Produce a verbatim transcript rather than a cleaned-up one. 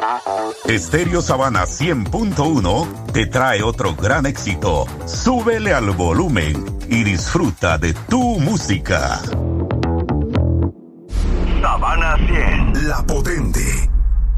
Estéreo Sabana cien punto uno te trae otro gran éxito. Súbele al volumen y disfruta de tu música. Sabana cien. La Potente.